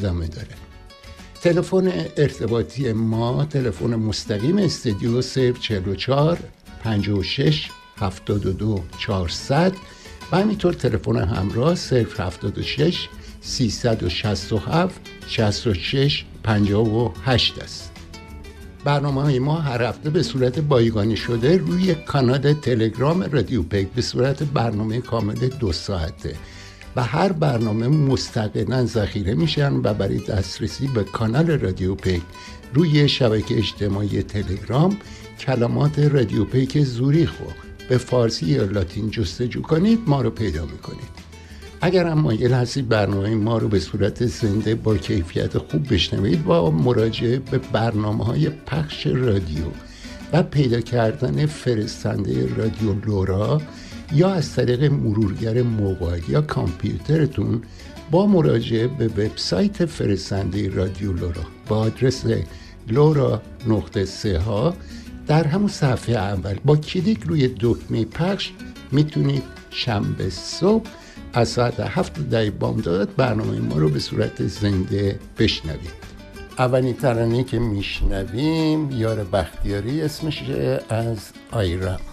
ادامه داره. تلفن ارتباطی ما، تلفن مستقیم استودیو 044 56 72 400 و همینطور تلفن همراه 076 367 66 58 است. برنامه‌های ما هر هفته به صورت بایگانی شده روی کانال تلگرام رادیو پیک به صورت برنامه کامل 2 ساعته و هر برنامه مستقلاً ذخیره میشن و برای دسترسی به کانال رادیو پیک روی شبکه اجتماعی تلگرام کلمات رادیو پیک زوریخو به فارسی یا لاتین جستجو کنید ما رو پیدا میکنید. اگر هم مایل هستید برنامه ما رو به صورت زنده با کیفیت خوب بشنوید با مراجعه به برنامه‌های پخش رادیو و پیدا کردن فرستنده رادیو لورا یا از طریق مرورگر موبایل یا کامپیوترتون با مراجعه به وبسایت فرستنده رادیو لورا با آدرس لورا.ch در همون صفحه اول با کلیک روی دکمه پخش میتونید شنبه صبح از ساعت 7 بامداد برنامه ما رو به صورت زنده بشنوید. اولین ترانه‌ای که میشنویم یار بختیاری اسمشه از آیرام.